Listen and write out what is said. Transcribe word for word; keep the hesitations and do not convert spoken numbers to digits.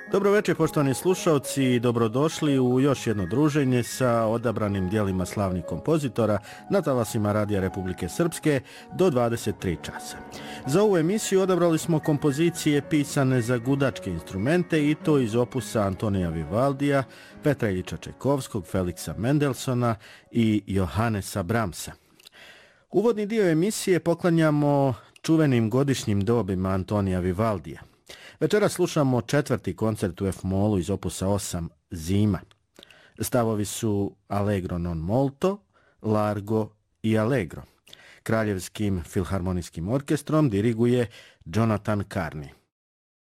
Dobro večer, poštovani slušalci, i dobrodošli u još jedno druženje sa odabranim dijelima slavnih kompozitora na talasima Radija Republike Srpske do dvadeset tri časa. Za ovu emisiju odabrali smo kompozicije pisane za gudačke instrumente i to iz opusa Antonija Vivaldija, Petra Iljiča Čajkovskog, Feliksa Mendelsona i Johannesa Brahmsa. Uvodni dio emisije poklanjamo čuvenim godišnjim dobima Antonija Vivaldija. Večeras slušamo četvrti koncert u F-molu iz opusa osam Zima. Stavovi su Allegro non molto, Largo i Allegro. Kraljevskim filharmonijskim orkestrom diriguje Jonathan Carney.